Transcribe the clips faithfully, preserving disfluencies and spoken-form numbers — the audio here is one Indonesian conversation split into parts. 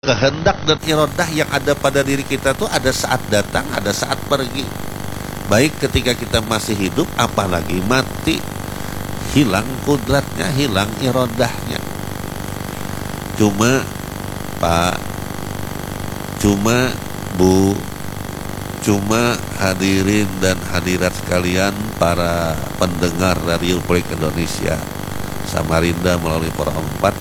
Kehendak dan irodah yang ada pada diri kita tuh ada saat datang, ada saat pergi. Baik ketika kita masih hidup, apalagi mati. Hilang kudratnya, hilang irodahnya. Cuma Pak, cuma Bu, cuma hadirin dan hadirat sekalian, para pendengar Radio Republik Indonesia Samarinda melalui Pro empat,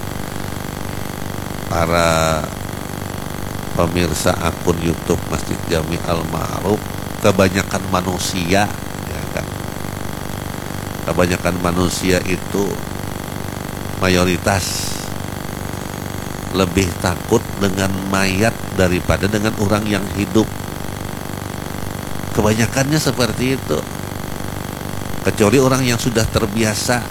para pemirsa akun YouTube Masjid Jami Al-Ma'ruf, kebanyakan manusia, ya kan? Kebanyakan manusia itu mayoritas lebih takut dengan mayat daripada dengan orang yang hidup. Kebanyakannya seperti itu. Kecuali orang yang sudah terbiasa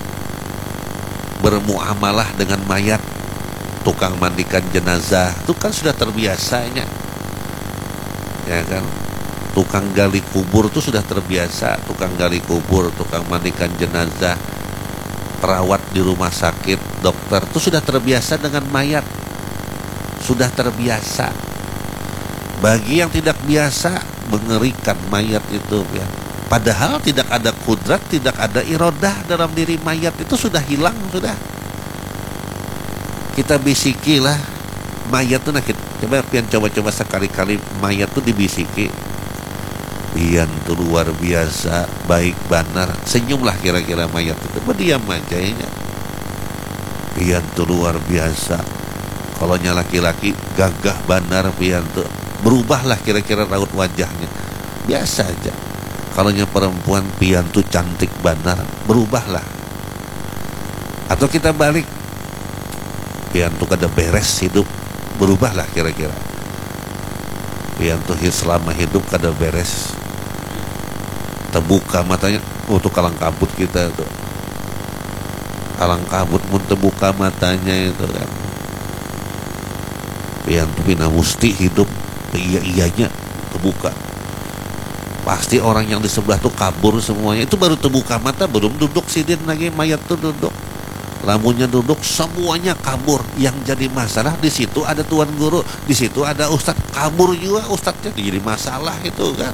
bermuamalah dengan mayat, tukang mandikan jenazah, itu kan sudah terbiasanya, ya kan? Tukang gali kubur itu sudah terbiasa, tukang gali kubur, tukang mandikan jenazah, perawat di rumah sakit, dokter itu sudah terbiasa dengan mayat, sudah terbiasa. Bagi yang tidak biasa, mengerikan mayat itu, ya. Padahal tidak ada kudrat, tidak ada irodah dalam diri mayat, itu sudah hilang, sudah. Kita bisikilah mayat tuh, nah kita, coba pian coba-coba sekali-kali mayat tuh dibisiki, pian tuh luar biasa baik banar, senyumlah kira-kira mayat itu, berdiam aja ya. Pian tuh luar biasa, kalau nya laki-laki gagah banar, pian tuh berubahlah kira-kira raut wajahnya, biasa aja. Kalau nya perempuan, pian tuh cantik banar, berubahlah. Atau kita balik, pian tuh kada beres hidup, berubahlah kira-kira. Pian tuh selama hidup kada beres, terbuka matanya, oh tuh kalang kabut kita tuh, kalang kabut mun terbuka matanya itu kan. Pian tuh bina musti hidup, iya-iyanya terbuka. Pasti orang yang di sebelah tuh kabur semuanya, itu baru terbuka mata, belum duduk sidin lagi, mayat tuh duduk. Lamunnya duduk, semuanya kabur. Yang jadi masalah di situ ada tuan guru, di situ ada ustadz, kabur juga ustadznya, jadi masalah itu kan.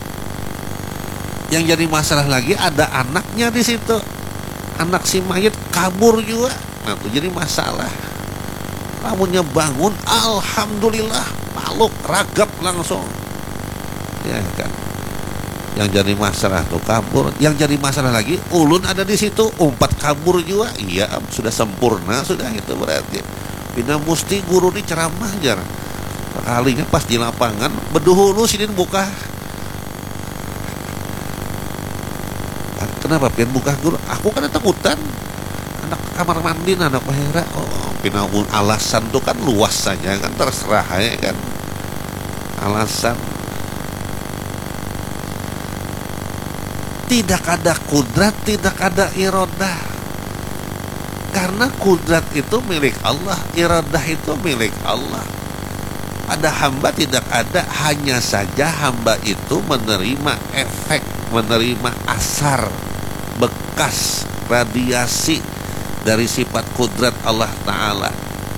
Yang jadi masalah lagi ada anaknya di situ, anak si mayat kabur juga, nah itu jadi masalah. Lamunnya bangun, alhamdulillah, paluk ragap langsung, ya kan. Yang jadi masalah tuh kabur. Yang jadi masalah lagi, ulun ada di situ, umpat kabur juga. Iya, sudah sempurna, sudah itu berarti. Bina musti guru di ceramah jar. Kalinya pas di lapangan, beduhulu sini buka. Kenapa pian buka guru? Aku kan takutan. Anak kamar mandi, anak bahera. Oh, pina alasan tuh kan luas saja kan, terserah ya kan. Alasan. Tidak ada kudrat, tidak ada irodah. Karena kudrat itu milik Allah, irodah itu milik Allah. Pada hamba tidak ada, hanya saja hamba itu menerima efek, menerima asar, bekas, radiasi dari sifat kudrat Allah Ta'ala.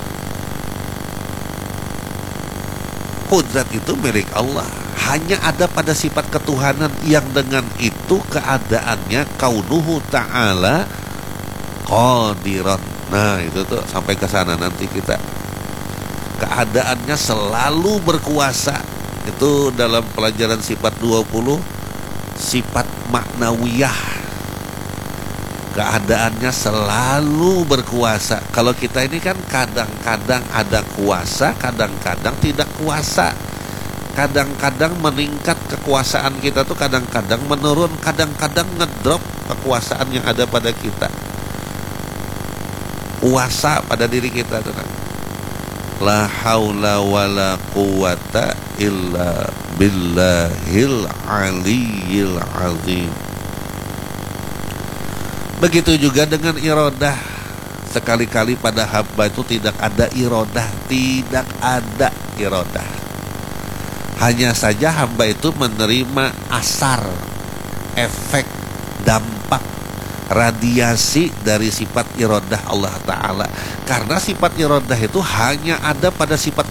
Kudrat itu milik Allah, hanya ada pada sifat ketuhanan yang dengan itu keadaannya kaunuhu ta'ala qadiran. Nah itu tuh sampai ke sana nanti kita. Keadaannya selalu berkuasa. Itu dalam pelajaran sifat dua puluh, sifat maknawiyah. Keadaannya selalu berkuasa. Kalau kita ini kan kadang-kadang ada kuasa, kadang-kadang tidak kuasa. Kadang-kadang meningkat kekuasaan kita tuh, kadang-kadang menurun, kadang-kadang ngedrop kekuasaan yang ada pada kita. Kuasa pada diri kita tuh kan. La haula wala quwata illa billahil aliyyil azim. Begitu juga dengan irodah. Sekali-kali pada hamba itu tidak ada irodah, tidak ada irodah. Hanya saja hamba itu menerima asar, efek, dampak radiasi dari sifat iradah Allah Ta'ala. Karena sifat iradah itu hanya ada pada sifat